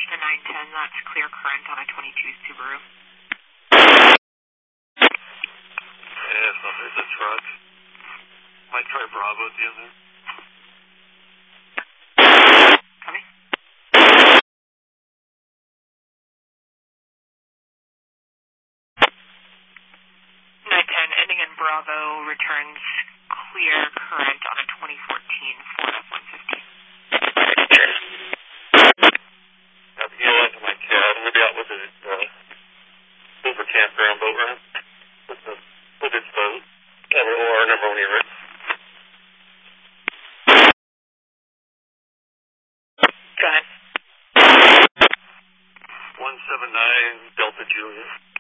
dispatch to 910, that's clear current on a 22 Subaru. Yeah, so there's a truck. Might try Bravo at the end there. Copy. 910, ending in Bravo, returns clear current on a 2014 Ford F-150. Got the heel into my cab. I'm going to be out with the Silver Campground boat ramp. With its boat. Have an OR number when you're ready. Go ahead. 179 Delta Julia.